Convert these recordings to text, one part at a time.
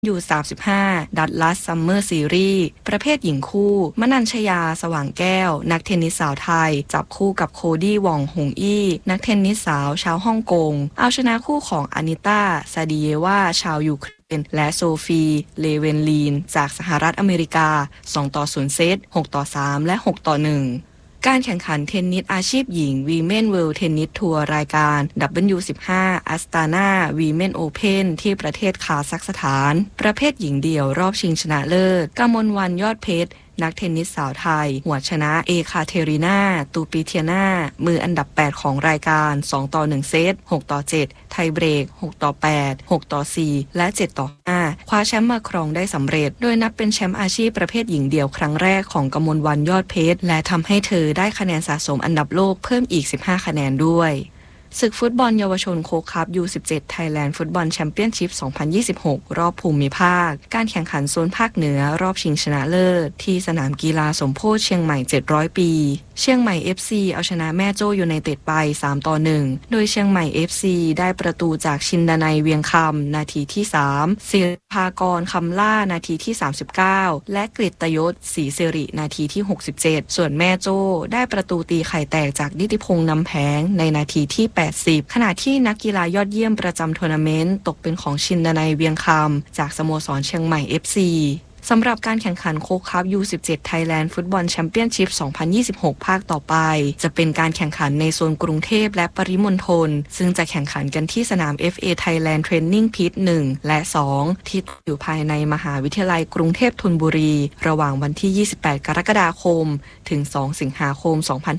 U35 ดัตลัสซัมเมอร์ซีรีส์ประเภทหญิงคู่มนัญชยาสว่างแก้วนักเทนนิสสาวไทยจับคู่กับโคดี้วองหงอี้นักเทนนิสสาวชาวฮ่องกงเอาชนะคู่ของอานิต้าซาดิเยวาชาวยูเครนและโซฟีเลเวนลีนจากสหรัฐอเมริกา2-0 เซต6-3และ6-1การแข่งขันเทนนิสอาชีพหญิง Women World Tennis Tour รายการ W15 Astana Women Open ที่ประเทศคาซัคสถานประเภทหญิงเดี่ยวรอบชิงชนะเลิศกมลวรรณยอดเพชรนักเทนนิสสาวไทยหัวชนะเอคาเทรินาตูปิเทียนามืออันดับ8ของรายการ2-1 เซต6-7ไทยเบรก6-8 6-4และ7-5คว้าแชมป์มาครองได้สำเร็จโดยนับเป็นแชมป์อาชีพประเภทหญิงเดี่ยวครั้งแรกของกมลวรรณยอดเพชรและทำให้เธอได้คะแนนสะสมอันดับโลกเพิ่มอีก15คะแนนด้วยศึกฟุตบอลเยาวชนโค้กคัพ U17 Thailand Football Championship 2026 รอบภูมิภาคการแข่งขันโซนภาคเหนือรอบชิงชนะเลิศที่สนามกีฬาสมโพธิเชียงใหม่700ปีเชียงใหม่ FC เอาชนะแม่โจ้ยูไนเต็ดไป3-1โดยเชียงใหม่ FC ได้ประตูจากชินดนัยเวียงคำนาทีที่3ศิลภากรคำล่านาทีที่39และกฤตยศศรีสิรินาทีที่67ส่วนแม่โจ้ได้ประตูตีไข่แตกจากนิติพงษ์นำแผงในนาทีที่80ขณะที่นักกีฬายอดเยี่ยมประจำทัวร์นาเมนต์ตกเป็นของชินดนัยเวียงคำจากสโมสรเชียงใหม่ FCสำหรับการแข่งขันโค้กคัพ U17 Thailand Football Championship 2026 ภาคต่อไปจะเป็นการแข่งขันในโซนกรุงเทพและปริมณฑลซึ่งจะแข่งขันกันที่สนาม FA Thailand Training Pit 1 และ 2 ที่อยู่ภายในมหาวิทยาลัยกรุงเทพธนบุรีระหว่างวันที่ 28 กรกฎาคมถึง 2 สิงหาคม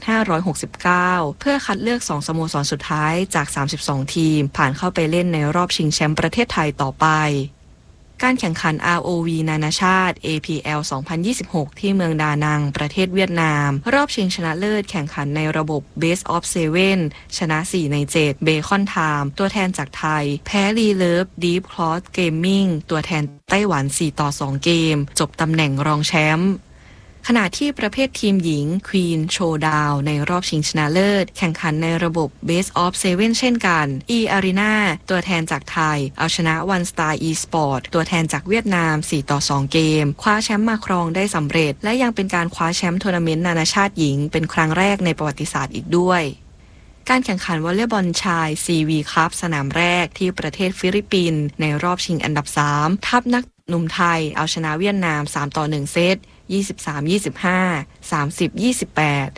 2569 เพื่อคัดเลือก 2 สโมสรสุดท้ายจาก 32 ทีมผ่านเข้าไปเล่นในรอบชิงแชมป์ประเทศไทยต่อไปการแข่งขัน ROV นานาชาติ APL 2026 ที่เมืองดานังประเทศเวียดนามรอบชิงชนะเลิศแข่งขันในระบบ Best of 7 ชนะ 4 ใน 7 เบคอนไทม์ตัวแทนจากไทยแพ้รีเลิฟ Deep Cross Gaming ตัวแทนไต้หวัน 4-2 เกมจบตำแหน่งรองแชมป์ขณะที่ประเภททีมหญิง Queen Showdown ในรอบชิงชนะเลิศแข่งขันในระบบ Best of 7 เช่นกัน E-Arena ตัวแทนจากไทยเอาชนะ One Star Esport ตัวแทนจากเวียดนาม 4-2 เกมคว้าแชมป์มาครองได้สำเร็จและยังเป็นการคว้าแชมป์ทัวร์นาเมนต์นานาชาติหญิงเป็นครั้งแรกในประวัติศาสตร์อีกด้วยการแข่งขันวอลเลย์บอลชาย CV คัพสนามแรกที่ประเทศฟิลิปปินส์ในรอบชิงอันดับ3ทัพนักหนุ่มไทยเอาชนะเวียดนาม3-1 เซต23-25 30-28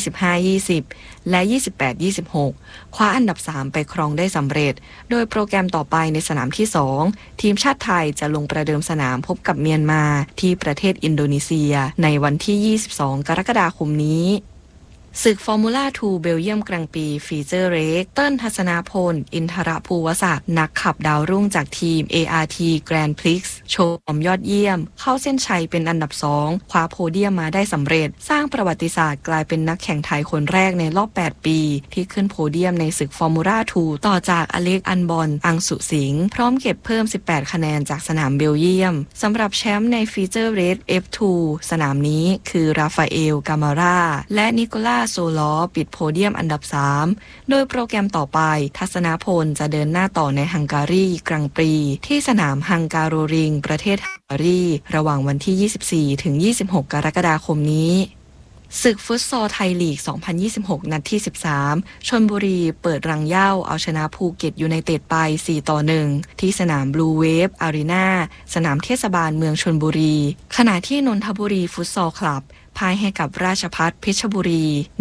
25-20 และ 28-26 คว้าอันดับ3ไปครองได้สำเร็จโดยโปรแกรมต่อไปในสนามที่2ทีมชาติไทยจะลงประเดิมสนามพบกับเมียนมาที่ประเทศอินโดนีเซียในวันที่22กรกฎาคมนี้ศึกฟอร์มูล่า2เบลเยียมกลางปีฟีเจอร์เรกเติ้ลทัศนาพลอินทรภูวศักดิ์นักขับดาวรุ่งจากทีม ART Grand Prix โชว์ฟอร์มยอดเยี่ยมเข้าเส้นชัยเป็นอันดับ2คว้าโพเดียมมาได้สำเร็จสร้างประวัติศาสตร์กลายเป็นนักแข่งไทยคนแรกในรอบ8ปีที่ขึ้นโพเดียมในศึกฟอร์มูล่า2ต่อจากอเล็กอันบอนอังสุสิงห์พร้อมเก็บเพิ่ม18คะแนนจากสนามเบลเยียมสำหรับแชมป์ในฟีเจอร์เรก F2 สนามนี้คือราฟาเอลกามาราและนิโคลัสโซลอปิดโพเดียมอันดับ3โดยโปรแกรมต่อไปทัศนาพลจะเดินหน้าต่อในฮังการีกรังปรีที่สนามฮังการโรริงประเทศฮังการีระหว่างวันที่24ถึง26กรกฎาคมนี้ศึกฟุตซอลไทยลีก 2026 นัดที่13ชลบุรีเปิดรังเหย้าเอาชนะภูเก็ตยูไนเต็ดไป4-1ที่สนามบลูเวฟอารีนาสนามเทศบาลเมืองชลบุรีขณะที่นนทบุรีฟุตซอลคลับพ่ายให้กับราชภัฏเพชรบุรี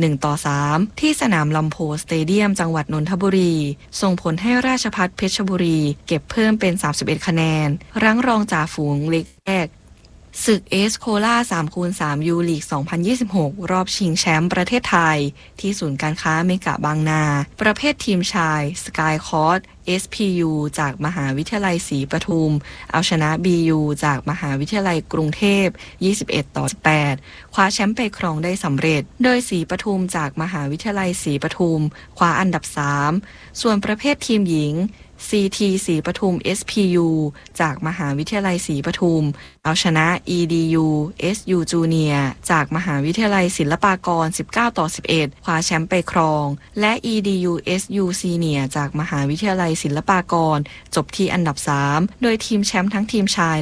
1-3 ที่สนามลำโพสเตเดียมจังหวัดนนทบุรีส่งผลให้ราชภัฏเพชรบุรีเก็บเพิ่มเป็น31คะแนนรั้งรองจ่าฝูงเล็กแรกศึกเอสโคล่า 3x3 ยูลีก 2026 รอบชิงแชมป์ประเทศไทยที่ศูนย์การค้าเมกะบางนาประเภททีมชายสกายคอร์ส SPU จากมหาวิทยาลัยศรีปทุมเอาชนะ BU จากมหาวิทยาลัยกรุงเทพ21-18คว้าแชมป์ไปครองได้สำเร็จโดยศรีปทุมจากมหาวิทยาลัยศรีปทุมคว้าอันดับ3ส่วนประเภททีมหญิง CT ศรีปทุม SPU จากมหาวิทยาลัยศรีปทุมเอาชนะ EDU SU Junior จากมหาวิทยาลัยศิลปากร19-11คว้าแชมป์ไปครองและ EDU SU Senior จากมหาวิทยาลัยศิลปากรจบที่อันดับ3โดยทีมแชมป์ทั้งทีมชาย